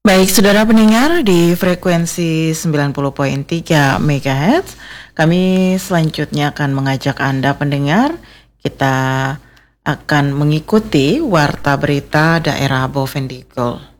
Baik, saudara pendengar di frekuensi 90.3 MHz, kami selanjutnya akan mengajak Anda pendengar, kita akan mengikuti Warta Berita Daerah Bovendigul.